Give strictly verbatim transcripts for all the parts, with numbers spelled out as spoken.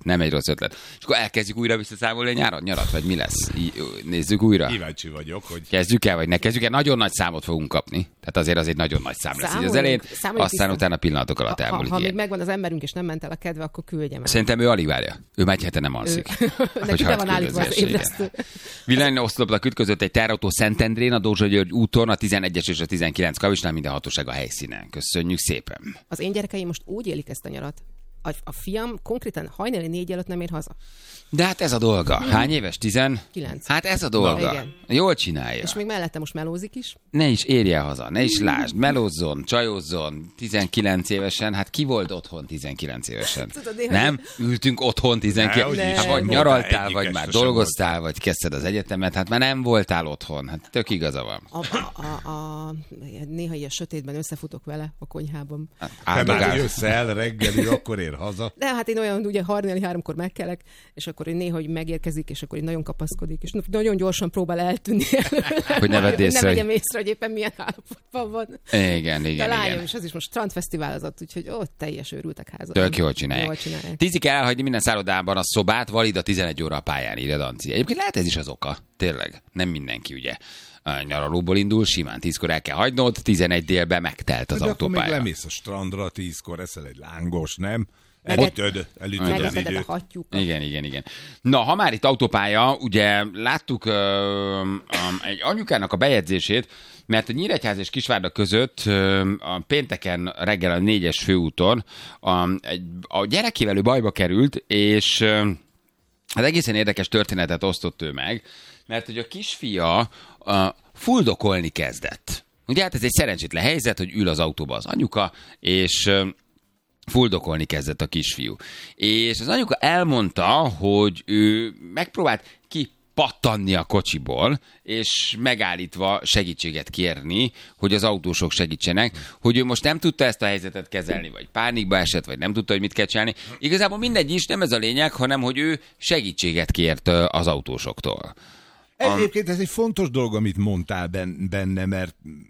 Nem egy rossz ötlet. És akkor elkezdjük újra visszaszámolni a nyárat, nyarat, vagy mi lesz? Nézzük újra. Kíváncsi vagyok, hogy... Kezdjük el, vagy ne kezdjük el? Nagyon nagy számot fogunk kapni. Tehát azért az egy nagyon nagy szám lesz így az elején, aztán tisztán. Utána pillanatok alatt elmúlik. Ha, ha még megvan az emberünk, és nem ment el a kedve, akkor küldjem el. Szerintem ő alig várja. Ő már egy hete nem alszik. Neki be van állítva az ébresztő. Villanyoszlopnak ütközött egy terrautó Szentendrén, a Dózsa György úton, a tizenegyes és a tizenkilenc Kavicsnál, minden hatóság a helyszínen. Köszönjük szépen. Az én gyerekeim most úgy élik ezt a nyarat. A, a fiam konkrétan hajnali négy előtt nem ér haza. De hát ez a dolga. Hány éves? Tizenkilenc. Hát ez a dolga. Na, jól csinálja. És még mellette most melózik is. Ne is érje haza, ne is lásd, melózzon, csajozzon. tizenkilenc évesen, hát ki volt otthon tizenkilenc évesen? Tudod, nem? Ültünk otthon tizenkilenc. Ne, hát vagy nyaraltál, vagy már dolgoztál, vagy kezdted az egyetemet, hát már nem voltál otthon. Hát tök igaza van. A, a, a, a, néha ilyen sötétben összefutok vele a konyhában. Hát, te már jössz el reggeli, akkor ér haza. De hát én olyan ugye hajnali háromkor megkelek, és akkor én néha, hogy megérkezik, és akkor én nagyon kapaszkodik, és nagyon gyorsan próbál eltűnni előle. Hogy ne vedd észre. Nem vegyem észre, hogy éppen milyen állapotban van. Igen, igen, de lányom, igen. És az is most strandfesztiválozott, úgyhogy ott teljes őrültek házat. Tök jól csinálják. Jól csinálják. Tízig kell elhagyni minden szállodában a szobát, valid a tizenegy óra a pályán, írja Danci. Egyébként lehet ez is az oka. Tényleg. Nem mindenki, ugye. A nyaralóból indul, simán tízkor el kell hagynod, tizenegy délben megtelt az de autópálya. Akkor még lemész a strandra, tízkor eszel egy lángos, nem? Meget, elütöd, elütöd az időt. Igen, igen, igen. Na, ha már itt autópálya, ugye láttuk uh, um, egy anyukának a bejegyzését, mert a Nyíregyháza és Kisvárda között uh, a pénteken reggel a négyes főúton a, egy, a gyerekével ő bajba került, és uh, az egészen érdekes történetet osztott ő meg, mert hogy a kisfia uh, fuldokolni kezdett. Ugye hát ez egy szerencsétlen helyzet, hogy ül az autóba az anyuka, és... Uh, fuldokolni kezdett a kisfiú. És az anyuka elmondta, hogy ő megpróbált kipattanni a kocsiból, és megállítva segítséget kérni, hogy az autósok segítsenek, hogy ő most nem tudta ezt a helyzetet kezelni, vagy pánikba esett, vagy nem tudta, hogy mit kell csinálni. Igazából mindegy is, nem ez a lényeg, hanem hogy ő segítséget kért az autósoktól. Egyébként ez egy fontos dolog, amit mondtál benne, mert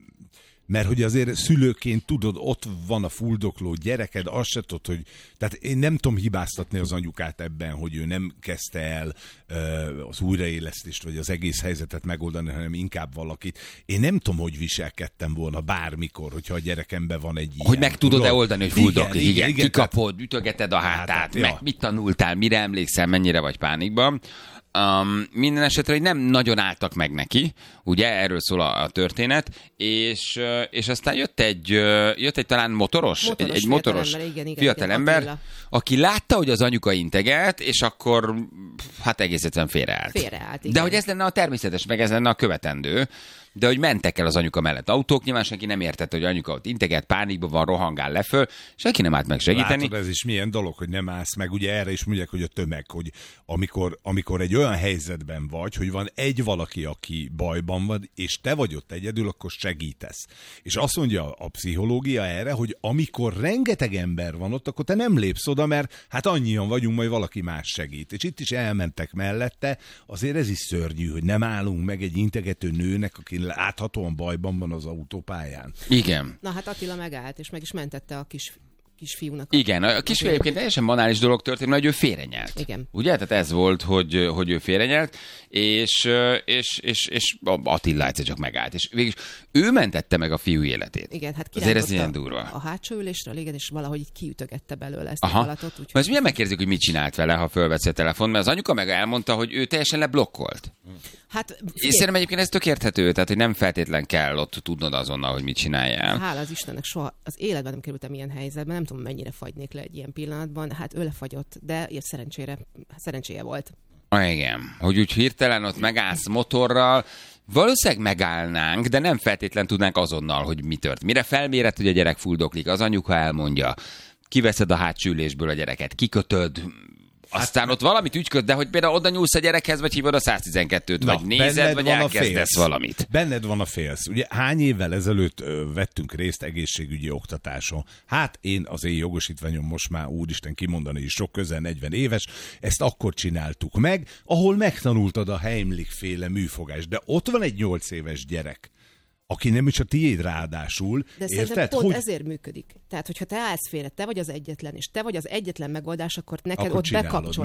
Mert hogy azért szülőként tudod, ott van a fuldokló gyereked, azt se tudod, hogy... Tehát én nem tudom hibáztatni az anyukát ebben, hogy ő nem kezdte el uh, az újraélesztést, vagy az egész helyzetet megoldani, hanem inkább valakit. Én nem tudom, hogy viselkedtem volna bármikor, hogyha a gyerekemben van egy ilyen... Hogy meg tudod-e oldani, hogy fuldokli, igen, igen, igen, kikapod, tehát... ütögeted a hátát, hát, meg ja. Mit tanultál, mire emlékszel, mennyire vagy pánikban. Um, minden esetre, hogy nem nagyon álltak meg neki, ugye, erről szól a, a történet, és, és aztán jött egy, jött egy talán motoros, motoros egy, egy motoros igen, igen, fiatalember, igen, aki látta, hogy az anyuka integet, és akkor hát egész egyszerűen félreállt. Félreállt, igen. De hogy ez lenne a természetes, meg ez lenne a követendő, de hogy mentek el az anyuka mellett autók, nyilván senki nem értette, hogy anyuka ott integet, pánikban van, rohangál leföl, senki nem állt meg segíteni. Látod, ez is milyen dolog, hogy nem állsz meg, ugye erre is mondják, hogy a tömeg, hogy amikor, amikor egy olyan helyzetben vagy, hogy van egy valaki, aki bajban van, és te vagy ott egyedül, akkor segítesz. És azt mondja a pszichológia erre, hogy amikor rengeteg ember van ott, akkor te nem lépsz oda, mert hát annyian vagyunk, majd valaki más segít. És itt is elmentek mellette, azért ez is szörnyű, hogy nem állunk meg egy integető nőnek, aki láthatóan bajban van az autópályán. Igen. Na hát Attila megállt, és meg is mentette a kis kisfiúnak. Igen, a kisfiú egyébként teljesen banális dolog történt, mert hogy ő félrenyelt. Igen. Ugye? Tehát ez volt, hogy, hogy ő félrenyelt, és, és, és, és Attila egyszer csak megállt. És végülis ő mentette meg a fiú életét. Igen, hát azért ez ilyen durva. A hátsó ülésről, igen, és valahogy így kiütögette belőle ezt Aha. a halatot. Úgyhogy... Most milyen megkérdezik, hogy mit csinált vele, ha fölveszi a telefon, mert az anyuka meg elmondta, hogy ő teljesen leblokkolt. Hát, és szerintem egyébként ez tök érthető, tehát hogy nem feltétlen kell ott tudnod azonnal, hogy mit csináljál. Hála az Istennek, soha az életben nem kerültem ilyen helyzetben, nem tudom mennyire fagynék le egy ilyen pillanatban, hát ő lefagyott, de ilyen szerencsére, szerencséje volt. Ah, igen, hogy úgy hirtelen ott megállsz motorral, valószínűleg megállnánk, de nem feltétlen tudnánk azonnal, hogy mi tört. Mire felméred, hogy a gyerek fuldoklik, az anyuka elmondja, kiveszed a hátsó ülésből a gyereket, kikötöd, aztán ott valamit ügyköd, de hogy például oda nyúlsz a gyerekhez, vagy hívod a száztizenkettőt, Na, vagy nézed, vagy elkezdesz valamit. Benned van a félsz. Ugye hány évvel ezelőtt ö, vettünk részt egészségügyi oktatáson. Hát én az én jogosítványom most már úristen kimondani is sok, közel negyven éves, ezt akkor csináltuk meg, ahol megtanultad a Heimlich-féle műfogást. De ott van egy nyolc éves gyerek, aki nem is a tiéd ráadásul. De szerintem pont hogy... ezért működik. Tehát, hogyha te állsz félre, te vagy az egyetlen, és te vagy az egyetlen megoldás, akkor neked akkor ott bekapcsol.